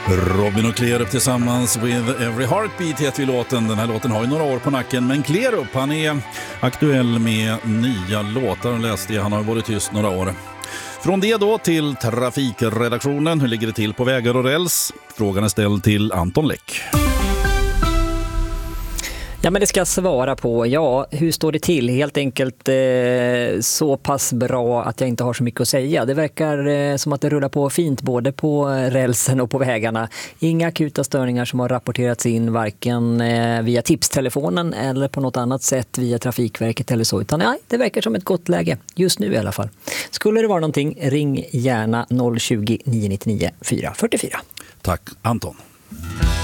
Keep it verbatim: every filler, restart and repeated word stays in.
Robin och Kleerup tillsammans with Every Heartbeat heter vi låten. Den här låten har ju några år på nacken, men Kleerup, han är aktuell med nya låtar, läste jag. Han har varit tyst några år. Från det då till trafikredaktionen. Hur ligger det till på vägar och räls? Frågan är ställd till Anton Läck. Ja, men det ska jag svara på. Ja, hur står det till? Helt enkelt eh, så pass bra att jag inte har så mycket att säga. Det verkar eh, som att det rullar på fint både på rälsen och på vägarna. Inga akuta störningar som har rapporterats in varken eh, via tipstelefonen eller på något annat sätt via Trafikverket eller så. Utan nej, det verkar som ett gott läge just nu i alla fall. Skulle det vara någonting, ring gärna noll tjugo, nio nio nio, fyra fyra fyra. Tack Anton.